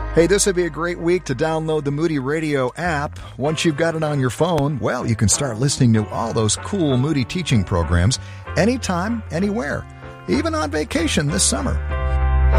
Hey, this would be a great week to download the Moody Radio app. Once you've got it on your phone, well, you can start listening to all those cool Moody teaching programs anytime, anywhere, even on vacation this summer.